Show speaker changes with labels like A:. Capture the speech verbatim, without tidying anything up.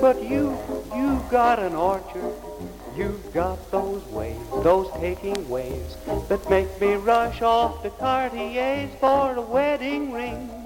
A: But you, you've got an orchard. You've got those ways, those taking ways that make me rush off to Cartier's for a wedding ring.